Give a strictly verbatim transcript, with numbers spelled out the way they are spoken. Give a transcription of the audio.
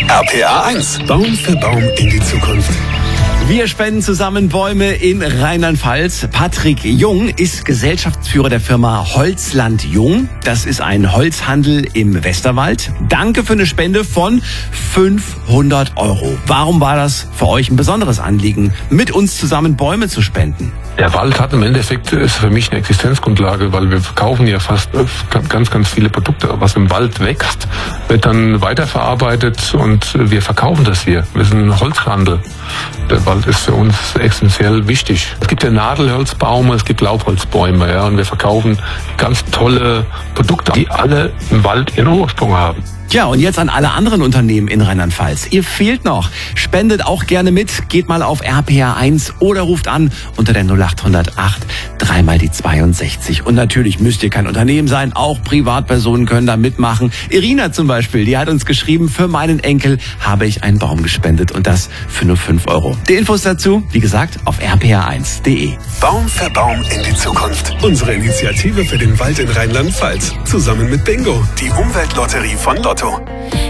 R P R eins. Baum für Baum in die Zukunft. Wir spenden zusammen Bäume in Rheinland-Pfalz. Patrick Jung ist Gesellschaftsführer der Firma Holzland Jung. Das ist ein Holzhandel im Westerwald. Danke für eine Spende von fünfhundert Euro. Warum war das für euch ein besonderes Anliegen, mit uns zusammen Bäume zu spenden? Der Wald hat im Endeffekt, ist für mich eine Existenzgrundlage, weil wir verkaufen ja fast ganz, ganz viele Produkte. Was im Wald wächst, wird dann weiterverarbeitet und wir verkaufen das hier. Wir sind ein Holzhandel. Der Wald ist für uns essentiell wichtig. Es gibt ja Nadelholzbäume, es gibt Laubholzbäume, ja, und wir verkaufen ganz tolle Produkte, die alle im Wald ihren Ursprung haben. Ja, und jetzt an alle anderen Unternehmen in Rheinland-Pfalz. Ihr fehlt noch. Spendet auch gerne mit. Geht mal auf R P R eins oder ruft an unter der null acht null acht dreimal die zweiundsechzig. Und natürlich müsst ihr kein Unternehmen sein. Auch Privatpersonen können da mitmachen. Irina zum Beispiel, die hat uns geschrieben, für meinen Enkel habe ich einen Baum gespendet. Und das für nur fünf Euro. Die Infos dazu, wie gesagt, auf r p r eins punkt de. Baum für Baum in die Zukunft. Unsere Initiative für den Wald in Rheinland-Pfalz. Zusammen mit Bingo, die Umweltlotterie von Lotto.